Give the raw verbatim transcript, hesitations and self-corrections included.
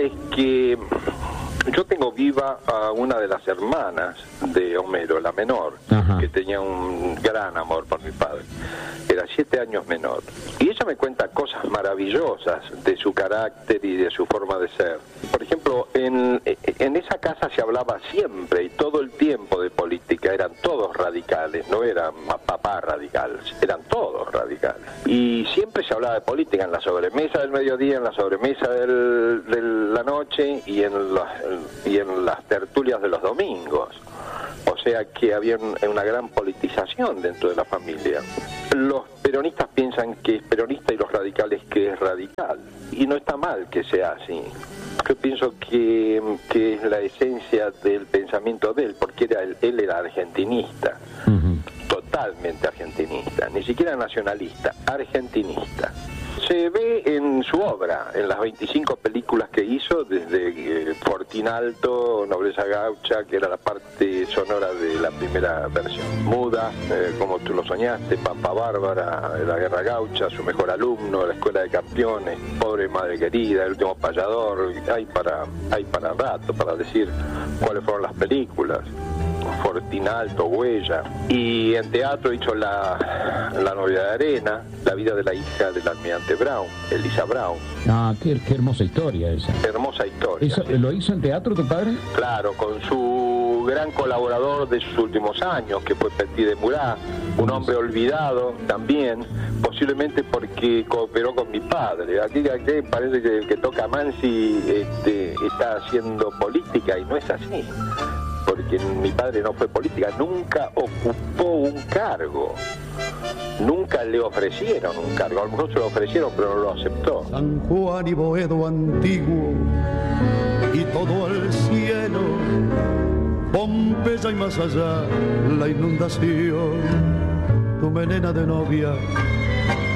es que yo tengo viva a una de las hermanas de Homero, la menor, Ajá. que tenía un gran amor por mi padre. Era siete años menor. Y ella me cuenta cosas maravillosas de su carácter y de su forma de ser. Por ejemplo, en, en esa casa se hablaba siempre y todo el tiempo de política. Eran todos radicales, no eran papás radicales, eran todos radicales. Y siempre se hablaba de política en la sobremesa del mediodía, en la sobremesa del, de la noche y en, la, y en las tertulias de los domingos. O sea que había una gran politización dentro de la familia. Los peronistas piensan que es peronista y los radicales que es radical. Y no está mal que sea así. Yo pienso que, que es la esencia del pensamiento de él, porque era él, él era argentinista. Uh-huh. Totalmente argentinista. Ni siquiera nacionalista, argentinista. Se ve en su obra, en las veinticinco películas que hizo, desde eh, Fortín Alto, Nobleza Gaucha, que era la parte sonora de la primera versión, Muda, eh, Como tú lo soñaste, Pampa Bárbara, La Guerra Gaucha, Su mejor alumno, La Escuela de Campeones, Pobre Madre Querida, El último payador. Hay para, hay para rato para decir cuáles fueron las películas. Fortín Alto, Huella. Y en teatro hizo la, la novia de arena, La vida de la hija del almirante Brown, Elisa Brown. Ah, qué, qué hermosa historia esa. Hermosa historia. ¿Eso, ¿Lo hizo en teatro tu padre? Claro, con su gran colaborador de sus últimos años, que fue Petit de Murat, un hombre olvidado también, posiblemente porque cooperó con mi padre. Aquí, aquí parece que el que toca Mansi este, está haciendo política y no es así. Porque mi padre no fue política, nunca ocupó un cargo, nunca le ofrecieron un cargo, a lo mejor se lo ofrecieron pero no lo aceptó. San Juan y Boedo antiguo y todo el cielo, Pompeya y más allá la inundación, tu melena de novia